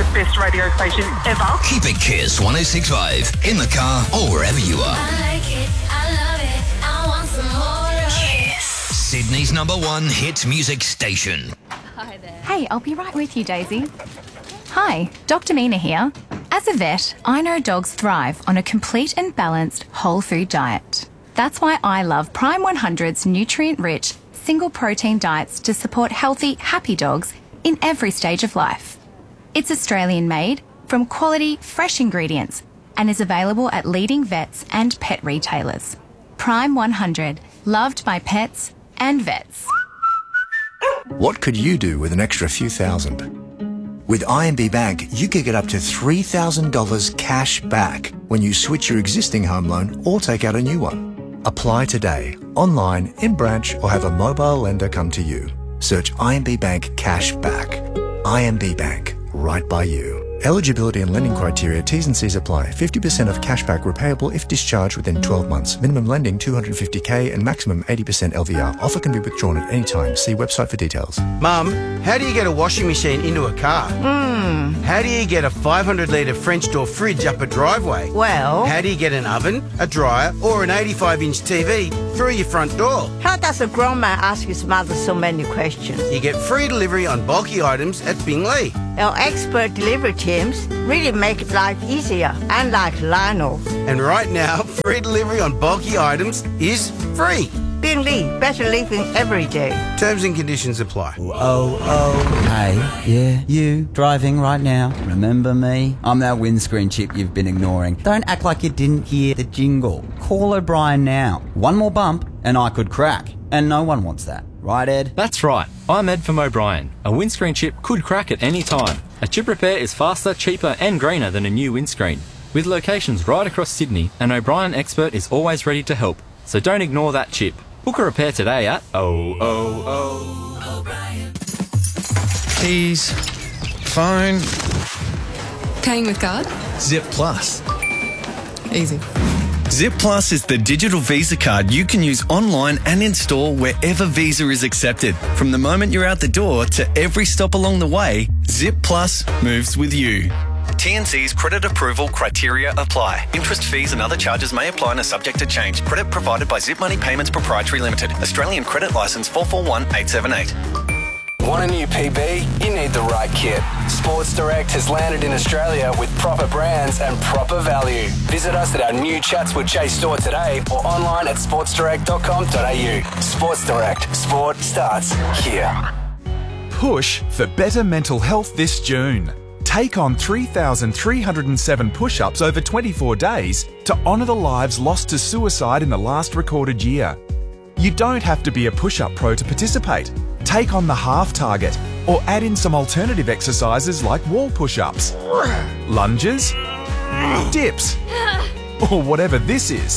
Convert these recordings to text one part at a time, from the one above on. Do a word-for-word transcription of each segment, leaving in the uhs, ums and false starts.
the best radio station ever. Keep it Kiss one oh six point five, in the car or wherever you are. I like it, I love it, I want some more of it. Kiss, Sydney's number one hit music station. Hi there. Hey, I'll be right with you, Daisy. Hi, Doctor Mina here. As a vet, I know dogs thrive on a complete and balanced whole food diet. That's why I love Prime one hundred's nutrient-rich, single protein diets to support healthy, happy dogs in every stage of life. It's Australian-made, from quality, fresh ingredients, and is available at leading vets and pet retailers. Prime one hundred, loved by pets and vets. What could you do with an extra few thousand? With I M B Bank, you could get up to three thousand dollars cash back when you switch your existing home loan or take out a new one. Apply today, online, in branch, or have a mobile lender come to you. Search I M B Bank Cash Back. I M B Bank, right by you. Eligibility and lending criteria, T's and C's apply. fifty percent of cashback repayable if discharged within twelve months. Minimum lending two hundred fifty thousand and maximum eighty percent L V R. Offer can be withdrawn at any time. See website for details. Mum, how do you get a washing machine into a car? Hmm. How do you get a five hundred litre French door fridge up a driveway? Well, How do you get an oven, a dryer or an eighty-five inch T V through your front door? how does a grown man ask his mother so many questions? You get free delivery on bulky items at Bingley. Our expert delivery teams really make life easier, unlike Lionel. And right now, free delivery on bulky items is free. Bingley, better living every day. Terms and conditions apply. Oh, oh. Hey, yeah, you, driving right now. Remember me? I'm that windscreen chip you've been ignoring. Don't act like you didn't hear the jingle. Call O'Brien now. One more bump and I could crack. And no one wants that. Right, Ed? That's right. I'm Ed from O'Brien. A windscreen chip could crack at any time. A chip repair is faster, cheaper and greener than a new windscreen. With locations right across Sydney, an O'Brien expert is always ready to help. So don't ignore that chip. Book a repair today at oh oh oh. O'Brien. Keys, phone, Paying with card? Zip Plus. Easy. Zip Plus is the digital Visa card you can use online and in store wherever Visa is accepted. From the moment you're out the door to every stop along the way, Zip Plus moves with you. T and C's credit approval criteria apply. Interest, fees and other charges may apply and are subject to change. Credit provided by Zip Money Payments Proprietary Limited. Australian Credit Licence four four one eight seven eight. Want a new P B? You need the right kit. Sports Direct has landed in Australia with proper brands and proper value. Visit us at our new Chatswood Chase store today or online at sports direct dot com dot a u. Sports Direct. Sport starts here. Push for better mental health this June. Take on three thousand three hundred seven push-ups over twenty-four days to honour the lives lost to suicide in the last recorded year. You don't have to be a push-up pro to participate. Take on the half target or add in some alternative exercises like wall push-ups, lunges, dips, or whatever this is.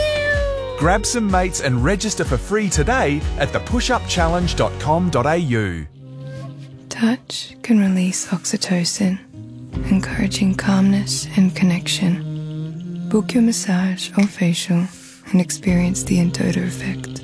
Grab some mates and register for free today at the push up challenge dot com dot a u. Touch can release oxytocin, encouraging calmness and connection. Book your massage or facial and experience the Endota effect.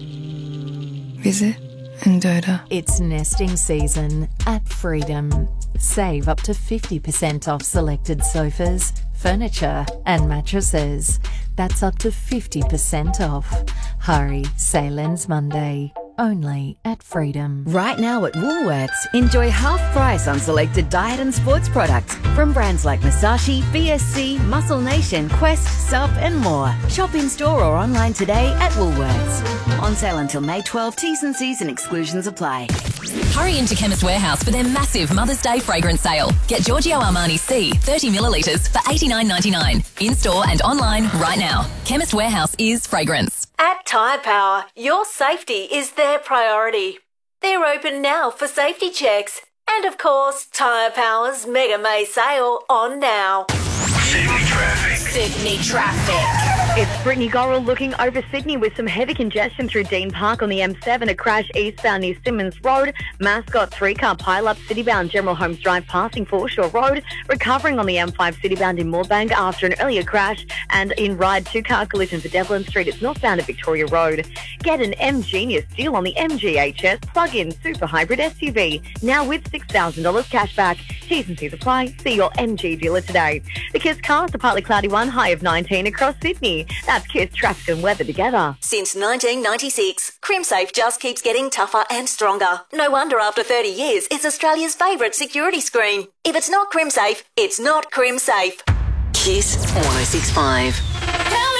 Visit Endota. It's nesting season at Freedom. Save up to fifty percent off selected sofas, furniture and mattresses. That's up to fifty percent off. Hurry, sale ends Monday. Only at Freedom. Right now at Woolworths, enjoy half price on selected diet and sports products from brands like Masashi, B S C, Muscle Nation, Quest, Sub and more. Shop in store or online today at Woolworths. On sale until May twelfth, T's and C's and exclusions apply. Hurry into Chemist Warehouse for their massive Mother's Day fragrance sale. Get Giorgio Armani C thirty millilitres for eighty-nine ninety-nine. In store and online right now. Chemist Warehouse is fragrance. At Tyre Power, your safety is their priority. They're open now for safety checks. And of course, Tyre Power's Mega May sale on now. Sydney traffic. Sydney traffic. It's Brittany Gorrell looking over Sydney with some heavy congestion through Dean Park on the M seven, a crash eastbound near Simmons Road, Mascot three-car pile-up citybound General Holmes Drive passing Foreshore Road, recovering on the M five citybound in Moorebank after an earlier crash, and in Ryde two-car collision for Devlin Street, it's northbound at Victoria Road. Get an M-Genius deal on the M G H S plug-in super hybrid S U V, now with six thousand dollars cash back. T's and C's apply. See your M G dealer today. The Kiss cars, a partly cloudy one, high of nineteen across Sydney. That's Kiss traffic and weather together. Since nineteen ninety-six, CrimSafe just keeps getting tougher and stronger. No wonder after thirty years, it's Australia's favourite security screen. If it's not CrimSafe, it's not CrimSafe. Kiss one oh six point five.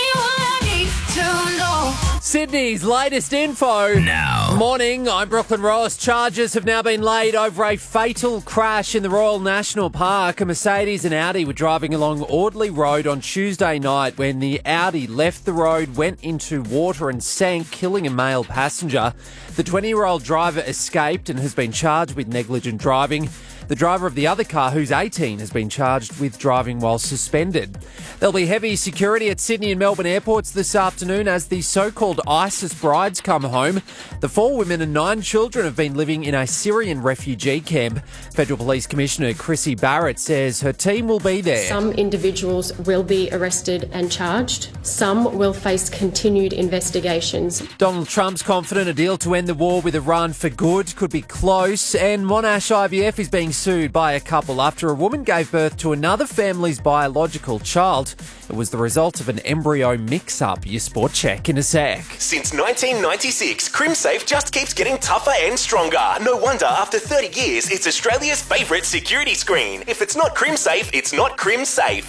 Sydney's latest info. Now. Morning, I'm Brooklyn Ross. Charges have now been laid over a fatal crash in the Royal National Park. A Mercedes and Audi were driving along Audley Road on Tuesday night when the Audi left the road, went into water and sank, killing a male passenger. The twenty-year-old driver escaped and has been charged with negligent driving. The driver of the other car, who's eighteen, has been charged with driving while suspended. There'll be heavy security at Sydney and Melbourne airports this afternoon as the so-called ISIS brides come home. The four women and nine children have been living in a Syrian refugee camp. Federal Police Commissioner Chrissy Barrett says her team will be there. Some individuals will be arrested and charged. Some will face continued investigations. Donald Trump's confident a deal to end the war with Iran for good could be close, and Monash I V F is being sued by a couple after a woman gave birth to another family's biological child. It was the result of an embryo mix-up. Your sport check in a sec. Since nineteen ninety-six, CrimSafe just keeps getting tougher and stronger. No wonder after thirty years, it's Australia's favourite security screen. If it's not CrimSafe, it's not CrimSafe.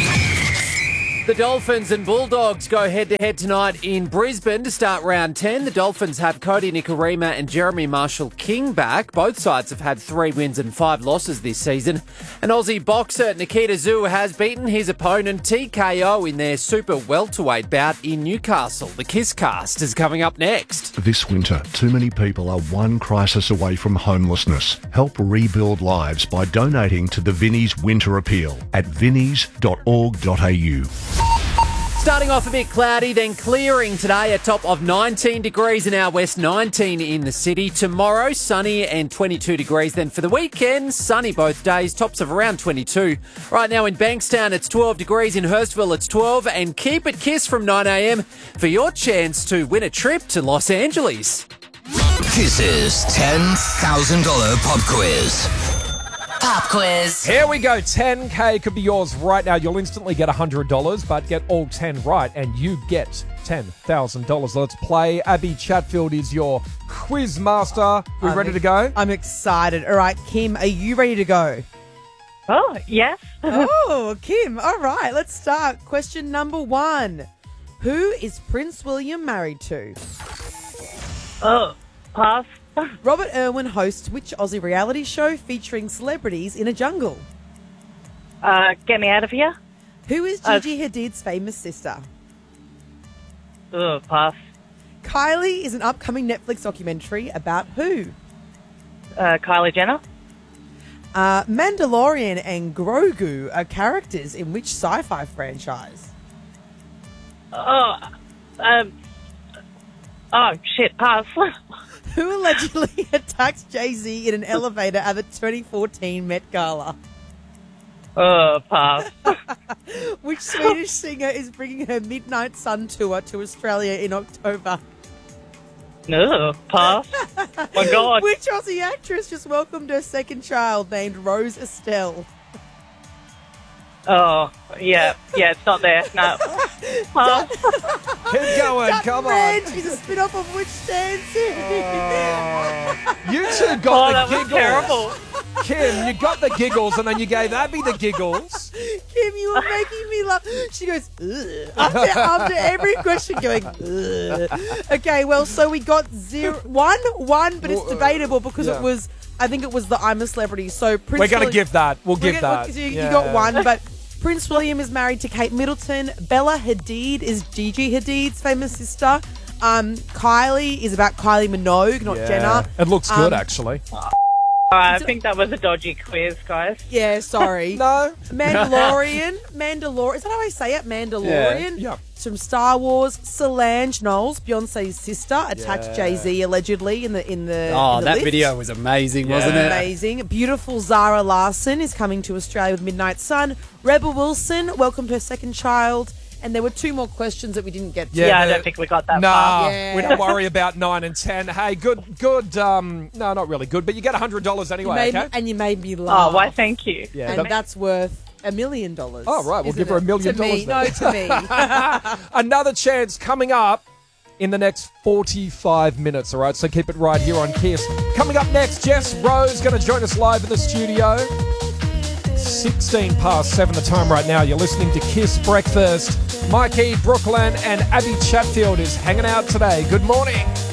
The Dolphins and Bulldogs go head-to-head tonight in Brisbane to start round ten. The Dolphins have Cody Nikorima and Jeremy Marshall-King back. Both sides have had three wins and five losses this season. An Aussie boxer, Nikita Zhu, has beaten his opponent T K O in their super welterweight bout in Newcastle. The Kisscast is coming up next. This winter, too many people are one crisis away from homelessness. Help rebuild lives by donating to the Vinnie's Winter Appeal at vinnies dot org dot a u. Starting off a bit cloudy, then clearing today, a top of nineteen degrees in our west, nineteen in the city. Tomorrow, sunny and twenty-two degrees. Then for the weekend, sunny both days, tops of around twenty-two. Right now in Bankstown, it's twelve degrees. In Hurstville, it's twelve. And keep it Kiss from nine a m for your chance to win a trip to Los Angeles. Kiss's ten thousand dollars pop quiz. Pop quiz. Here we go. ten K could be yours right now. You'll instantly get one hundred dollars, but get all ten right and you get ten thousand dollars. Let's play. Abby Chatfield is your quiz master. We I'm ready ex- to go? I'm excited. All right, Kim, are you ready to go? Oh, yes. Oh, Kim. All right, let's start. Question number one. Who is Prince William married to? Oh, pass. Robert Irwin hosts which Aussie reality show featuring celebrities in a jungle? Uh, get me out of here. Who is Gigi uh, Hadid's famous sister? Oh, pass. Kylie is an upcoming Netflix documentary about who? Uh, Kylie Jenner. Uh, Mandalorian and Grogu are characters in which sci-fi franchise? Oh, um, oh shit, pass. Who allegedly attacked Jay-Z in an elevator at the twenty fourteen Met Gala? Oh, pass. Which Swedish singer is bringing her Midnight Sun tour to Australia in October? No, pass. My God. Which Aussie actress just welcomed her second child named Rose Estelle? Oh, yeah, yeah, it's not there. No. Pass. Keep going, Dutton come Red, on. she's a spin-off of Which Dancing. Oh. You two got Oh, the that was giggles. terrible. Kim, you got the giggles and then you gave Abby the giggles. Kim, you were making me laugh. She goes, ugh, after, after every question going, ugh. Okay, well, so we got zero, one, one, but it's debatable because Yeah. it was, I think it was the I'm a Celebrity. So Prince We're going to William- give that. We'll We're give gonna- that. so you, Yeah. you got one, but Prince William is married to Kate Middleton. Bella Hadid is Gigi Hadid's famous sister. Um, Kylie is about Kylie Minogue, not Yeah. Jenner. It looks good, Um, actually. I think that was a dodgy quiz, guys. Yeah, sorry. No. Mandalorian. Mandalorian. Is that how I say it? Mandalorian. Yeah. Yeah. from Star Wars. Solange Knowles, Beyonce's sister, attacked Yeah. Jay-Z allegedly in the in the. Oh, in the that lift. video was amazing, wasn't it? Amazing. Beautiful Zara Larson is coming to Australia with Midnight Sun. Rebel Wilson welcomed her second child. And there were two more questions that we didn't get to. Yeah, I the- don't think we got that Nah, far. Yeah. we don't worry about nine and ten. Hey, good, good. Um, no, not really good, but you get a hundred dollars You anyway. made Okay. me, and you made me laugh. Oh, why, thank you. Yeah, and that- that's worth a million dollars. Oh, right. We'll isn't give her a it? million To me. dollars No, then. to me. Another chance coming up in the next forty-five minutes, all right? So keep it right here on Kiss. Coming up next, Jess Rose going to join us live in the studio. sixteen past seven the time right now. You're listening to Kiss Breakfast. Mikey, Brooklyn, and Abby Chatfield is hanging out today. Good morning.